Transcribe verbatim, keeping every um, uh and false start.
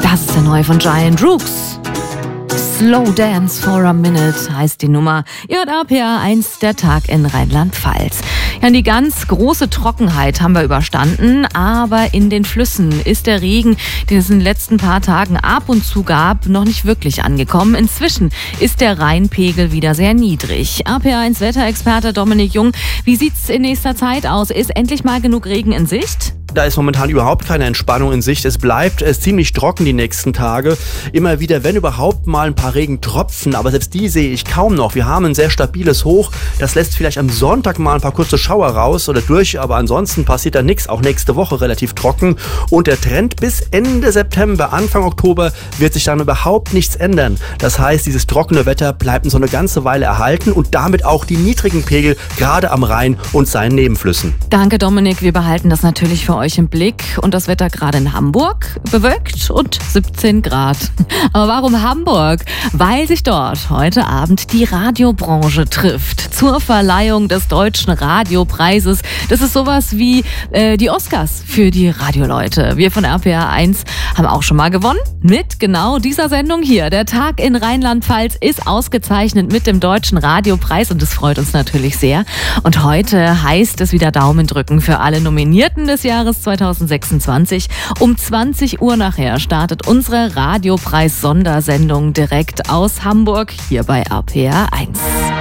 Das ist der neue von Giant Rooks. Slow Dance for a Minute heißt die Nummer. Ihr hört R P R eins, der Tag in Rheinland-Pfalz. Ja, die ganz große Trockenheit haben wir überstanden, aber in den Flüssen ist der Regen, den es in den letzten paar Tagen ab und zu gab, noch nicht wirklich angekommen. Inzwischen ist der Rheinpegel wieder sehr niedrig. R P R eins Wetterexperte Dominik Jung, wie sieht's in nächster Zeit aus? Ist endlich mal genug Regen in Sicht? Da ist momentan überhaupt keine Entspannung in Sicht. Es bleibt es ziemlich trocken die nächsten Tage. Immer wieder, wenn überhaupt, mal ein paar Regentropfen, aber selbst die sehe ich kaum noch. Wir haben ein sehr stabiles Hoch. Das lässt vielleicht am Sonntag mal ein paar kurze Schauer raus oder durch, aber ansonsten passiert da nichts. Auch nächste Woche relativ trocken. Und der Trend bis Ende September, Anfang Oktober wird sich dann überhaupt nichts ändern. Das heißt, dieses trockene Wetter bleibt so eine ganze Weile erhalten und damit auch die niedrigen Pegel, gerade am Rhein und seinen Nebenflüssen. Danke, Dominik. Wir behalten das natürlich für euch im Blick. Und das Wetter gerade in Hamburg bewölkt und siebzehn Grad. Aber warum Hamburg? Weil sich dort heute Abend die Radiobranche trifft zur Verleihung des Deutschen Radiopreises. Das ist sowas wie äh, die Oscars für die Radioleute. Wir von R P R eins haben auch schon mal gewonnen mit genau dieser Sendung hier. Der Tag in Rheinland-Pfalz ist ausgezeichnet mit dem Deutschen Radiopreis und das freut uns natürlich sehr. Und heute heißt es wieder Daumen drücken für alle Nominierten des Jahres zweitausendsechsundzwanzig. Um zwanzig Uhr nachher startet unsere Radiopreis-Sondersendung direkt aus Hamburg hier bei R P R eins.